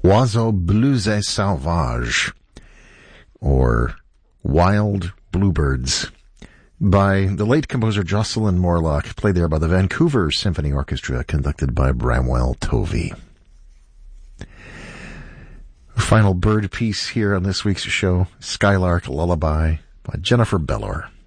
Oiseau Blues et Sauvage, or Wild Bluebirds, by the late composer Jocelyn Morlock, played there by the Vancouver Symphony Orchestra, conducted by Bramwell Tovey. Final bird piece here on this week's show, Skylark Lullaby by Jennifer Bellor.